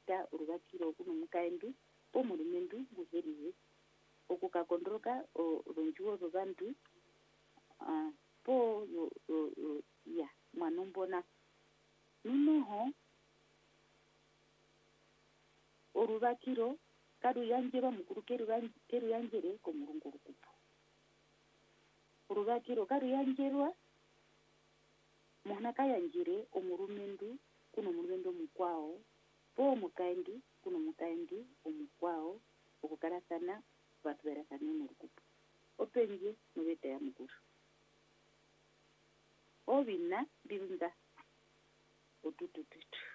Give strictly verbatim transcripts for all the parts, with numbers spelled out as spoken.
ita uruvakiro kuno mukaendu pomulumendu nguheriwe okukakondoroka olonjuwo lovandu uh, po yo, yo, yo, ya mwanombona nunoho oruvakiro karuyanjirwa mukuru keruyanjire komurungu rukupu oruvakiro karuyanjirwa muhuna kayanjire omurumendu kuno murumendu mukwao po mukaendu kuno mukaendu omukwao okukarasana vantu verasane murukupu openje noveta ya mukuru ovina mbirunda otutututu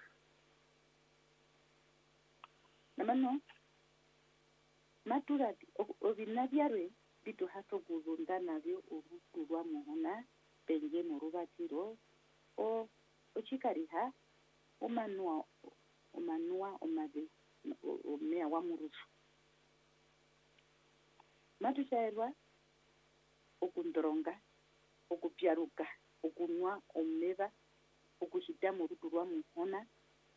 namano maturati ovina vyarwe bitu haso kuzunda navyo urutu rwa muhuna penje muruvakiro o ochikariha omanua omanua omave omea wa murusu matuchairwa okundronga okupyaruka okunwa omeva okushita murutu rwa muhona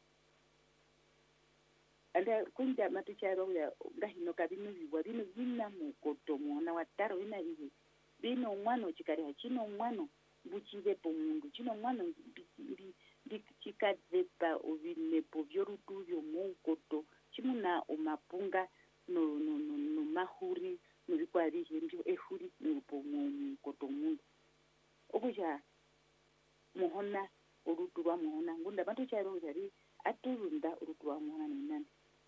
anda kunja matuchairwa ya ngahinoka bino biwa bino bina mukoto muhona wataro bina biwe bino mwana chikariha chino mwana buchive po mundu chino mwana ndi ndi chikazepa ovinepo vyorutu vyo mukoto chimuna omapunga no no no, no mahuri nurikwari hendio ehuri nupo mukoto mundu okuja muhona orutu rwa muhona ngunda bantu charo jari aturunda orutu rwa muhona ninani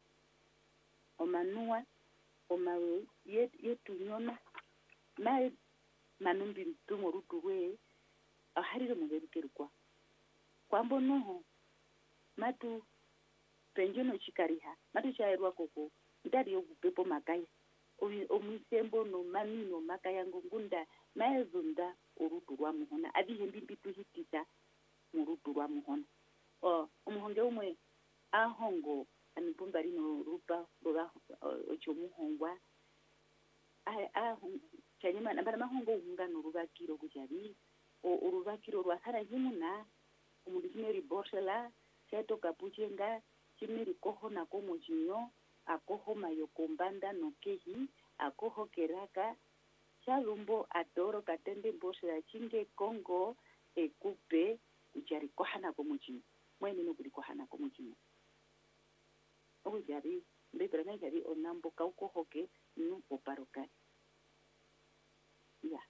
omanua omawe yet yetunyona na manumbi mtumo rutu we aharire muberukerwa kwambo noho matu penjono chikariha matu chairwa koko ndari yokupepo makaya omusembo no manino makaya ngunda maezunda orutu rwa muhona abihembi mbitu hitita murutu rwa muhona o umuhonge umwe ahongo anipumba rino rupa roba ocho muhongwa a a chanyima nambara mahongo unga no rubakiro kujari o urubakiro rwasara himuna umundu kimeri borsela seto kapuchenga kimeri koho na komo jinyo akoho mayokombanda no kehi akoho keraka chalumbo adoro katende borsela chinge kongo ekupe ujari kohana komo jinyo mwene no kuri kohana komo jinyo ujari mbebra na jari onambo kaukohoke nu oparoka ya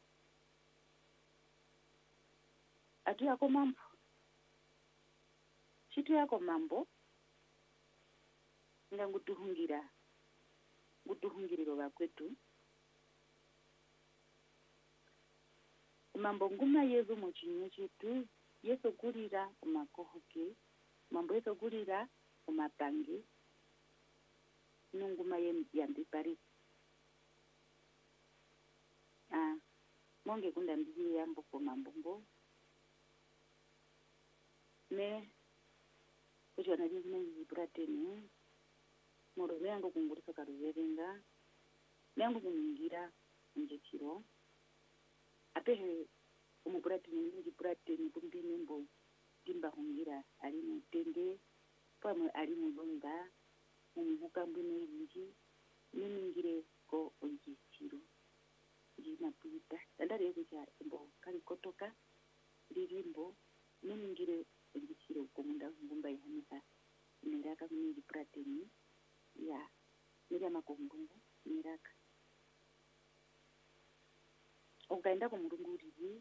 atu yako mambo chitu yako mambo nga ngutuhungira ngutuhungiriro bakwetu mambo nguma yezu mochinyo chetu yeso kurira umakohoke mambo yeso kurira umapange nunguma yambi pari ah monge kunda mbiye yambo ko mambo ngo ne kujana bizina yibrateni moro yango kungurisa karuverenga yango kuningira njekiro apehe umubrateni ningi brateni bumbine mbo timba hungira ali mutende pamwe ali mulonga umuhuka mbine inji niningire ko onjekiro jina puita ndare kuja mbo kali kotoka lirimbo niningire onjekiro komunda ngumba yahamisa niraka mingi prateni ya nira makongumbu niraka ukaenda kwa murungu rivi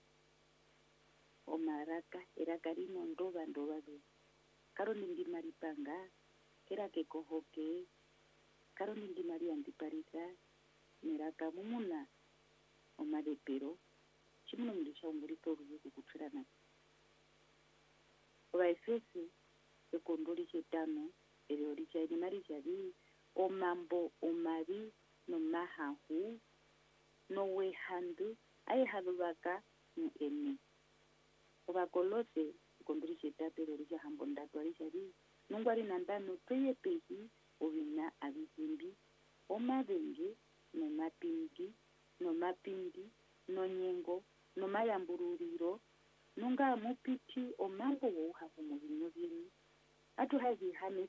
omaraka eraka rino ndoba ndoba be karo ningi maripanga erake kohoke karo ningi mari antiparika niraka mumuna omadepero chimuno mundisha umurito ruyo kukutsirana obaefesi ekondoli chetano eriori chaini mari chavi omambo omari no mahahu no wehandu ai halubaka mu ene obakolose ekondoli chetato eriori chahambo ndatu ari chavi nungwari nandano toye pehi ovina abihimbi omabenge no mapingi no mapindi no nyengo no mayambururiro nunga mupiti omambo wo hafu mu binyo byeni atu hazi hame